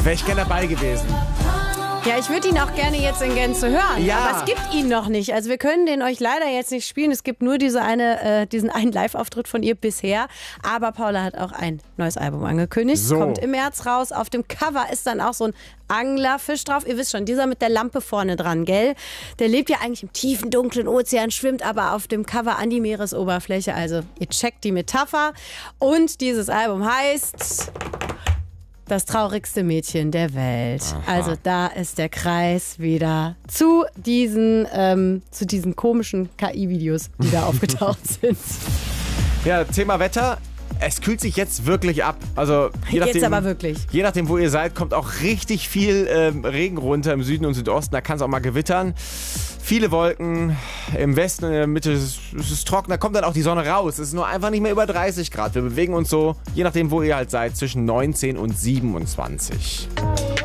wäre ich gerne dabei gewesen. Ja, ich würde ihn auch gerne jetzt in Gänze hören, Ja. aber es gibt ihn noch nicht. Also wir können den euch leider jetzt nicht spielen. Es gibt nur diesen einen Live-Auftritt von ihr bisher. Aber Paula hat auch ein neues Album angekündigt. So. Kommt im März raus. Auf dem Cover ist dann auch so ein Anglerfisch drauf. Ihr wisst schon, dieser mit der Lampe vorne dran, gell? Der lebt ja eigentlich im tiefen, dunklen Ozean, schwimmt aber auf dem Cover an die Meeresoberfläche. Also ihr checkt die Metapher. Und dieses Album heißt... Das traurigste Mädchen der Welt. Aha. Also da ist der Kreis wieder zu diesen komischen KI-Videos, die da aufgetaucht sind. Ja, Thema Wetter. Es kühlt sich jetzt wirklich ab. Also je nachdem, jetzt aber wirklich. Je nachdem, wo ihr seid, kommt auch richtig viel Regen runter im Süden und Südosten. Da kann es auch mal gewittern. Viele Wolken. Im Westen und in der Mitte ist es trocken. Da kommt dann auch die Sonne raus. Es ist nur einfach nicht mehr über 30 Grad. Wir bewegen uns so, je nachdem, wo ihr halt seid, zwischen 19 und 27.